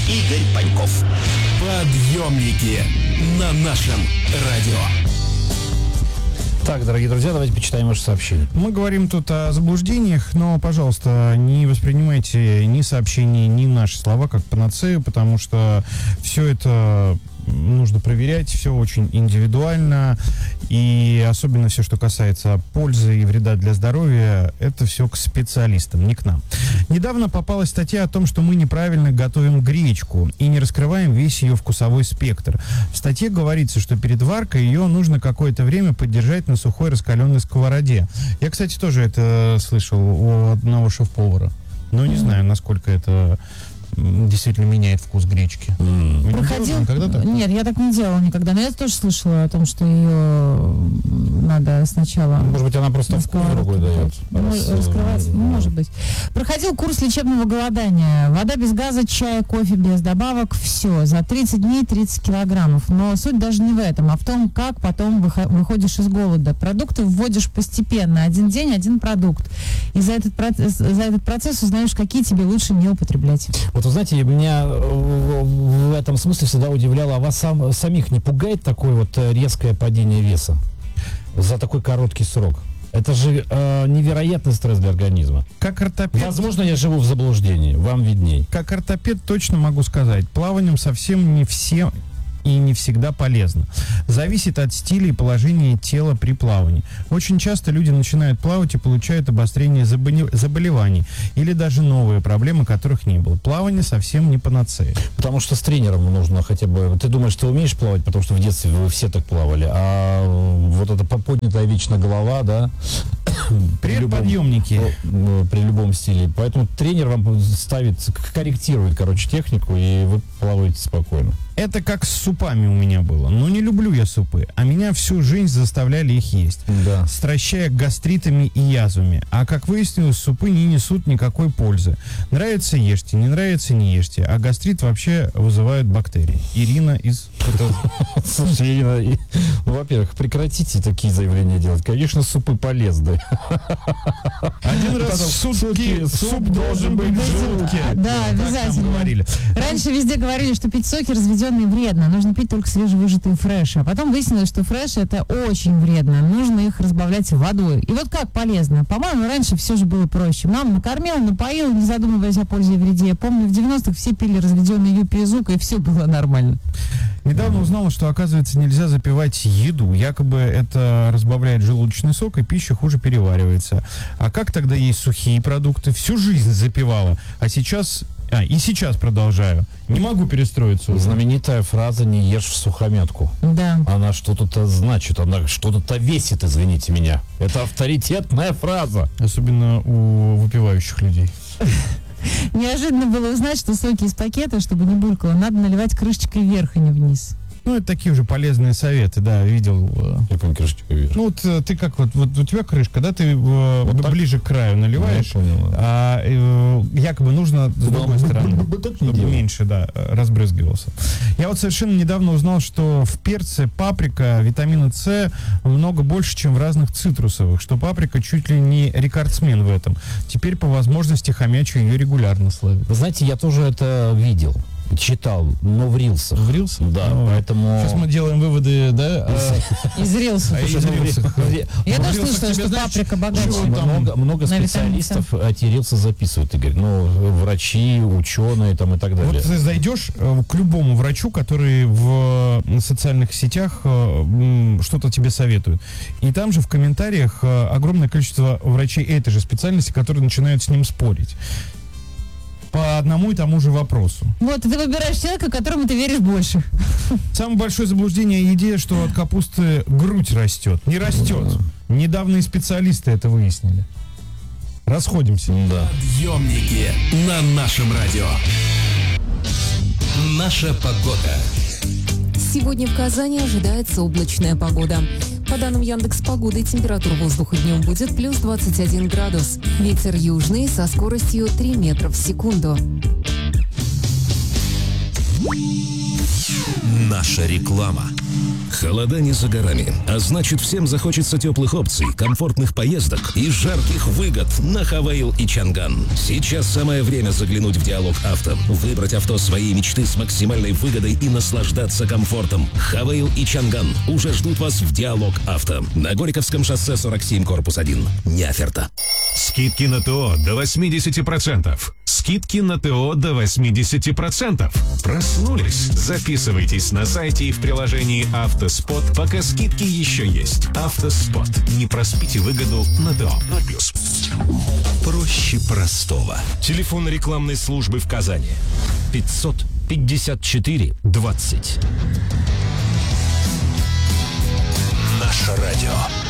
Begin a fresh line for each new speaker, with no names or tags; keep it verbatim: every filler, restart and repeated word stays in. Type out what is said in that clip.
Игорь Паньков. Подъемники на нашем радио.
Так, дорогие друзья, давайте почитаем ваши сообщения.
Мы говорим тут о заблуждениях, но, пожалуйста, не воспринимайте ни сообщения, ни наши слова как панацею, потому что все это нужно проверять, все очень индивидуально, и особенно все, что касается пользы и вреда для здоровья, это все к специалистам, не к нам. Недавно попалась статья о том, что мы неправильно готовим гречку и не раскрываем весь ее вкусовой спектр. В статье говорится, что перед варкой ее нужно какое-то время поддержать на сухой раскаленной сковороде. Я, кстати, тоже это слышал у одного шеф-повара, но не знаю, насколько это действительно меняет вкус гречки.
Mm.
Проходил...
Никогда так?
Нет, я так не делала никогда. Но я тоже слышала о том, что ее надо сначала...
Может быть, она просто вкус другой дает.
Раз... Раскрывать, может быть. Проходил курс лечебного голодания. Вода без газа, чай, кофе без добавок. Все. За тридцать дней тридцать килограммов. Но суть даже не в этом, а в том, как потом выходишь из голода. Продукты вводишь постепенно. Один день, один продукт. И за этот процесс, за этот процесс узнаешь, какие тебе лучше не употреблять.
Вот вы знаете, меня в этом смысле всегда удивляло, а вас сам, самих не пугает такое вот резкое падение веса за такой короткий срок? Это же э, невероятный стресс для организма.
Как ортопед...
Возможно, я живу в заблуждении, вам видней.
Как ортопед точно могу сказать, плаванием совсем не все и не всегда полезно. Зависит от стиля и положения тела при плавании. Очень часто люди начинают плавать и получают обострение заболеваний или даже новые проблемы, которых не было. Плавание совсем не панацея.
Потому что с тренером нужно хотя бы... Ты думаешь, ты умеешь плавать, потому что в детстве вы все так плавали, а вот эта поднятая вечно голова, да...
При любом, подъемники.
При любом стиле. Поэтому тренер вам ставит, корректирует, короче, технику, и вы плаваете спокойно.
Это как с супами у меня было. Но не люблю я супы, а меня всю жизнь заставляли их есть,
да.
стращая гастритами и язвами. А как выяснилось, супы не несут никакой пользы. Нравится — ешьте, не нравится — не ешьте. А гастрит вообще вызывают бактерии. Ирина из...
Слушай, Ирина, во-первых, прекратите такие заявления делать. Конечно, супы полезны.
Один раз в сутки суп должен быть в желудке.
Да, обязательно. Раньше везде говорили, что пить соки разведенные вредно. Нужно пить только свежевыжатые фреши. А потом выяснилось, что фреши — это очень вредно. Нужно их разбавлять водой. И вот как полезно. По-моему, раньше все же было проще. Мама накормила, напоила, не задумываясь о пользе и вреде. Я помню, в девяностых все пили разведенный юпи и зук, и все было нормально.
Недавно узнала, что, оказывается, нельзя запивать еду. Якобы это разбавляет желудочный сок, и пища хуже переваривается. А как тогда есть сухие продукты? Всю жизнь запивала. А сейчас... А, и сейчас продолжаю. Не могу перестроиться уже.
Знаменитая фраза «не ешь в сухомятку».
Да.
Она что-то значит, она что-то весит, извините меня. Это авторитетная фраза.
Особенно у выпивающих людей.
Неожиданно было узнать, что соки из пакета, чтобы не булькало, надо наливать крышечкой вверх, а не вниз.
Ну, это такие уже полезные советы, да, видел.
Я помню, крышечкой вверх.
Ну, вот ты как, вот, вот у тебя крышка, да, ты вот ближе к краю наливаешь,
ну, понял, да.
а э, якобы нужно с другой стороны, чтобы меньше, да, разбрызгивался. Я вот совершенно недавно узнал, что в перце паприка витамина С много больше, чем в разных цитрусовых, что паприка чуть ли не рекордсмен в этом. Теперь по возможности хомячу ее регулярно славит.
Вы знаете, я тоже это видел. Читал, но в рилсах.
В рилсах?
Да,
ну,
поэтому...
Сейчас мы делаем выводы, да?
Из рилсов.
А из рилсов.
Я тоже слышала, что паприка богаче.
Много, много специалистов эти рилсы записывают, Игорь. Ну, врачи, ученые там и так далее.
Вот ты зайдешь к любому врачу, который в социальных сетях что-то тебе советует. И там же в комментариях огромное количество врачей этой же специальности, которые начинают с ним спорить. По одному и тому же вопросу.
Вот, ты выбираешь человека, которому ты веришь больше.
Самое большое заблуждение — идея, что от капусты грудь растет. Не растет. Недавно и специалисты это выяснили. Расходимся.
Да.
Подъемники на нашем радио. Наша погода.
Сегодня в Казани ожидается облачная погода. По данным Яндекс.Погоды, температура воздуха днем будет плюс двадцать один градус. Ветер южный со скоростью три метра в секунду.
Наша реклама. Холода не за горами, а значит, всем захочется теплых опций, комфортных поездок и жарких выгод на Хавейл и Чанган. Сейчас самое время заглянуть в Диалог Авто, выбрать авто своей мечты с максимальной выгодой и наслаждаться комфортом. Хавейл и Чанган уже ждут вас в Диалог Авто на Горьковском шоссе сорок семь, корпус один. Неоферта.
Скидки на ТО до восемьдесят процентов. Скидки на ТО до восемьдесят процентов. Проснулись? Записывайтесь на сайте и в приложении «Автоспот», пока скидки еще есть. «Автоспот». Не проспите выгоду на ТО. ноль плюс.
Проще простого.
Телефон рекламной службы в Казани. пятьсот пятьдесят четыре двадцать.
Наше радио.